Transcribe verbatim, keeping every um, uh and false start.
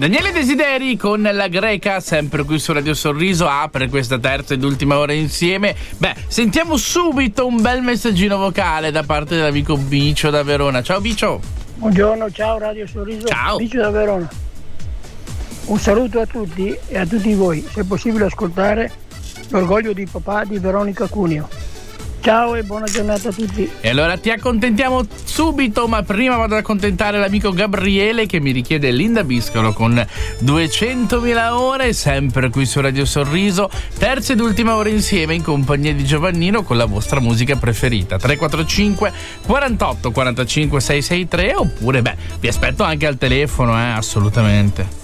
Daniele Desideri con La Greca, sempre qui su Radio Sorriso, apre questa terza ed ultima ora insieme. Beh, sentiamo subito un bel messaggino vocale da parte dell'amico Bicio da Verona. Ciao Bicio. Buongiorno, ciao Radio Sorriso. Ciao. Bicio da Verona. Un saluto a tutti e a tutti voi, se è possibile ascoltare L'orgoglio di papà di Veronica Cuneo. Ciao e buona giornata a tutti. E allora ti accontentiamo subito, ma prima vado ad accontentare l'amico Gabriele che mi richiede Linda Biscolo con duecentomila ore, sempre qui su Radio Sorriso, terza ed ultima ora insieme in compagnia di Giovannino con la vostra musica preferita. tre quattro cinque quarantotto quarantacinque sei sei tre, oppure beh, vi aspetto anche al telefono, eh, assolutamente.